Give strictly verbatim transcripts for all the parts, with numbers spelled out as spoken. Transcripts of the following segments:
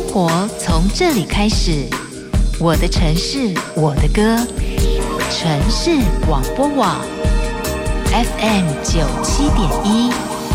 活从这里开始，我的城市，我的歌，城市广播网 F M 九七点一。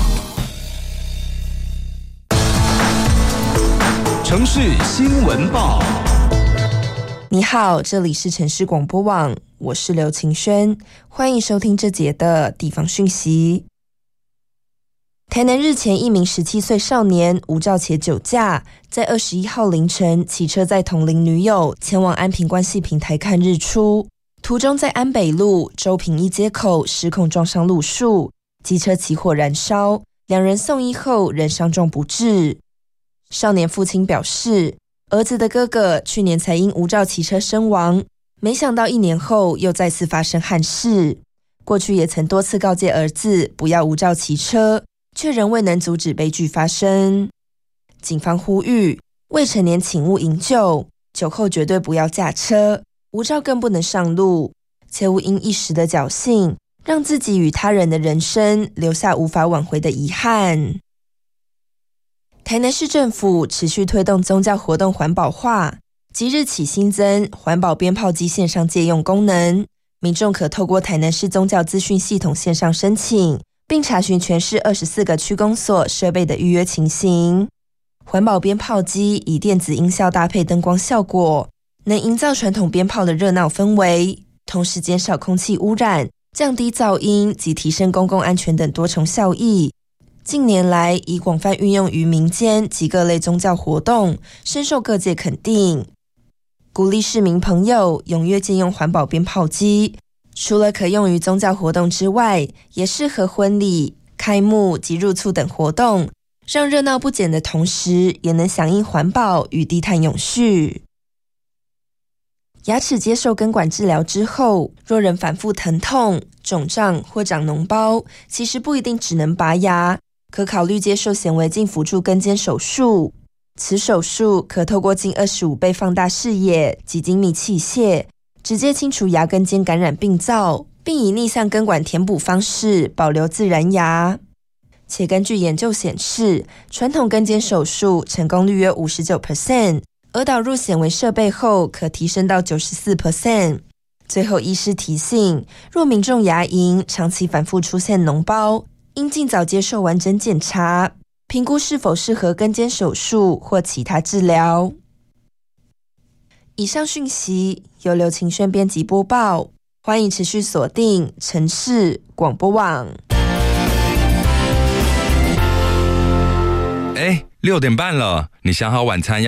城市新闻报。 你好，这里是城市广播网，我是刘晴轩，欢迎收听这节的地方讯息。台南日前，一名十七岁少年无照且酒驾，在二十一号凌晨骑车载同龄女友前往安平关系平台看日出，途中在安北路周平一街口失控撞上路树，机车起火燃烧，两人送医后仍伤重不治。少年父亲表示，儿子的哥哥去年才因无照骑车身亡，没想到一年后又再次发生憾事。过去也曾多次告诫儿子不要无照骑车，却仍未能阻止悲剧发生。警方呼吁未成年请勿饮酒，酒后绝对不要驾车，无照更不能上路，切勿因一时的侥幸，让自己与他人的人生留下无法挽回的遗憾。台南市政府持续推动宗教活动环保化，即日起新增环保鞭炮机线上借用功能，民众可透过台南市宗教资讯系统线上申请，并查询全市二十四个区公所设备的预约情形。环保鞭炮机以电子音效搭配灯光效果，能营造传统鞭炮的热闹氛围，同时减少空气污染，降低噪音及提升公共安全等多重效益。近年来已广泛运用于民间及各类宗教活动，深受各界肯定。鼓励市民朋友踊跃借用环保鞭炮机，除了可用于宗教活动之外，也适合婚礼、开幕及入厝等活动，让热闹不减的同时，也能响应环保与低碳永续。牙齿接受根管治疗之后，若仍反复疼痛、肿胀或长脓包，其实不一定只能拔牙，可考虑接受显微镜辅助根尖手术。此手术可透过近二十五倍放大视野及精密器械，直接清除牙根尖感染病灶，并以逆向根管填补方式保留自然牙。且根据研究显示，传统根尖手术成功率约 百分之五十九， 而导入显微设备后可提升到 百分之九十四。 最后医师提醒，若民众牙龈长期反复出现脓包，应尽早接受完整检查，评估是否适合根尖手术或其他治疗。以上讯息由刘晴轩编辑播报，欢迎持续锁定城市广播网。 哎，六点半了，你想好晚餐要